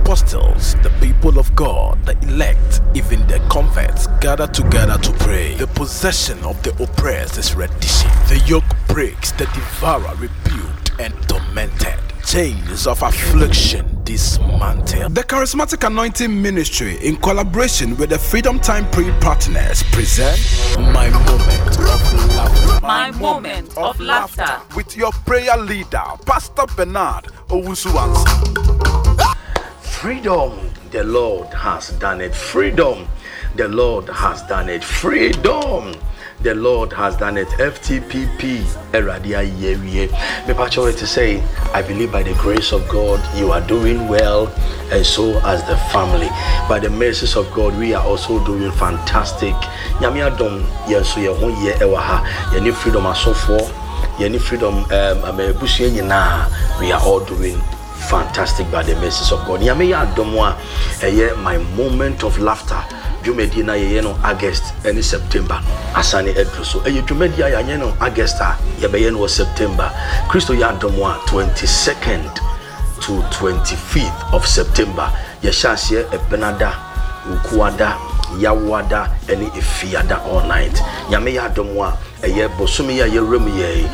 apostles, the people of God, the elect, even the converts gather together to pray. The possession of the oppressed is reddition. The yoke breaks, the devourer rebuked and tormented. Chains of affliction dismantled. The Charismatic Anointing Ministry, in collaboration with the Freedom Time Prayer Partners, present My Moment of Laughter. My Moment of Laughter. With your prayer leader, Pastor Bernard Owusu-Ansah. Freedom, the Lord has done it. Freedom, the Lord has done it. Freedom, the Lord has done it. FTPP, Eradia Yewie. Me pacho to say, I believe by the grace of God, you are doing well, and so as the family. By the mercies of God, we are also doing fantastic. Nyame adom yenso ye ho ye ewa ha. Ye ni freedom asofo, ye ni freedom amebusu nyina. We are all doing fantastic by the mercies of God. Nyame ya adom a my moment of laughter. Jumedi na ye no August and September asane edru so jumedi ya ye no August ye be ye no September Christo ya domwa 22nd to 25th of September ye shase ebenada ukuada yawada eni efiada all night nyame ya domwa bosumi ya ye rem ye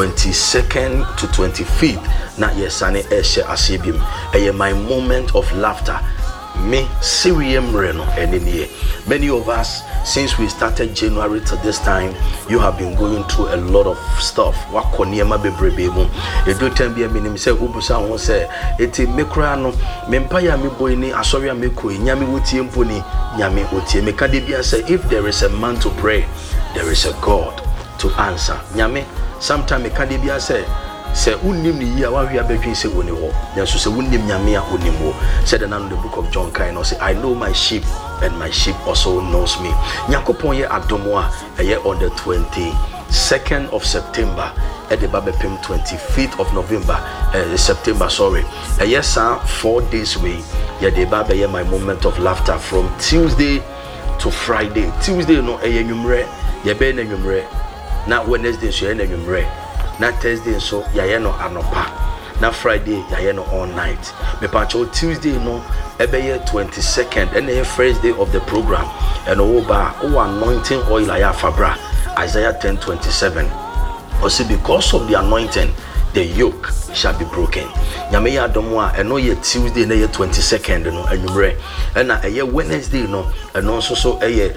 22nd to 25th na ye sane eshe asibim my moment of laughter. Me Syrian Reno and many of us, since we started January to this time, you have been going through a lot of stuff. Wakoniema bebrebe. E do time be minim say ubusa won say eti mekra no mempaya me boy ni asoria meko nyame wotie mponi nyame otie meka de bia say if there is a man to pray, there is a God to answer. Nyame sometime meka de bia say unnim ni ya wa hwia bedwen se woni ho nso se unnim nyame a onim ho said the book of John kind say I know my sheep and my sheep also knows me. Nyakopon ye adomo a on the 22nd of September at the Babepim 25th of November September sorry yes 4 days away yeah the Baba my moment of laughter from Tuesday to Friday. Tuesday no enyumre ye be na enyumre na Wednesday so ye na enyumre na Thursday so yaye no anopa na Friday yaye no all night me pacho Tuesday no ebeye 22nd and the first day of the program and oba anointing oil aya fabra Isaiah 10:27 also because of the anointing the yoke shall be broken. Nyame ya domo a eno ye Tuesday na ye 22nd no anwumre na eye Wednesday no eno so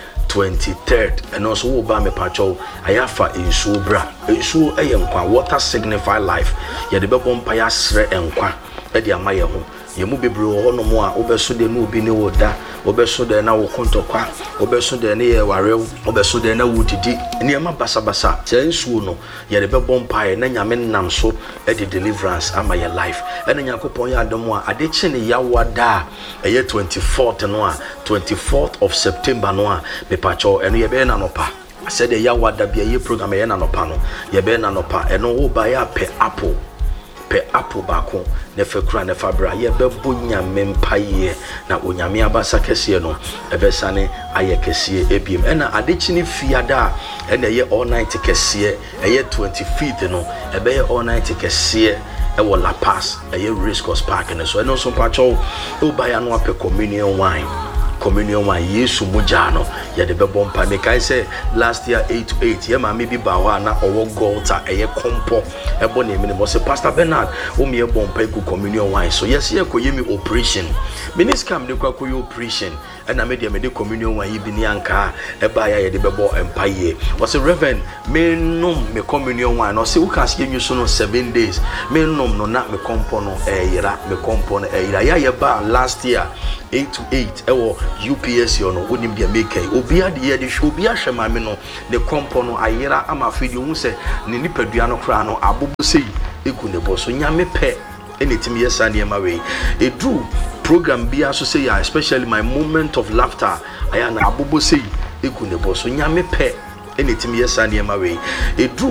23rd and also wo ba me pacho ayafa ensuo bra ensuo nkwa water signify life ye de bebo mpa ya sre nkwa e de amaye ho ye mu bebre ho no mo a obeso de na obi ne woda obeso de na wo kontokwa obeso de ne ye warew obeso de na wudidi ne ma basa che ensuo no ye de bebo mpa ye na nyame nam so e de deliverance amaye life e na yakopon ya adom a ade chi ne ya wada e ye 24th no a 24th of September no a me pacho eno ye be na nopa I said the ya wada bia ye program ye na nopa no ye be na nopa eno wo ba ya pe apple bako ne fekura ne fabra ye bebo nyame mpaye na onyame abasa kese no ebesane aye kese ebiem ena adechi ne fiada ena ye all night kese ye 25th no ebe ye all night kese ewo La Paz ye Race Course Park ne so eno so pacho o ba ya no ape communion wine Yesu mujano ya de bebo mpa me kai say last year 8 to 8 ye ma me bi ba wa na owo golta eye kompo ebo na emi ne mo say Pastor Bernard o me e bompa iku communion wine so yes ye ko yemi operation miniscam de kwa ko operation and I made the communion wine yi bi ni anka e ba ya ye de bebo empa ye was a reverend me nom me communion wine no say who can see you so no 7 days me nom no na me kompo no yira me kompo no yira ya ye ba last year 8 to 8 ewo UPS yo no wonim bia make obi ade ye de hwe obi ahwe ma me no ne kompo no ayera ama fidi hu se ne nipadua no kra no abobo sei eku ne bo so nyame pe anytime yesa ne ma we edu program bia so say especially my moment of laughter aya na abobo sei eku ne bo so nyame pe anytime yesa ne ma we edu